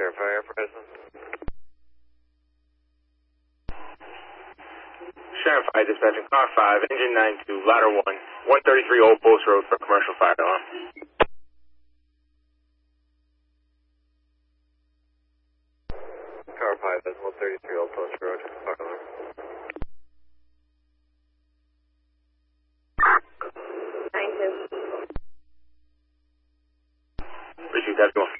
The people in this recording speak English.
Sheriff Fire present. Sheriff Fire dispatching car 5, engine 92, ladder 1, 133 Old Post Road for commercial fire alarm. Car 5 is 133 Old Post Road, fire alarm. Thank you. Receive that, go.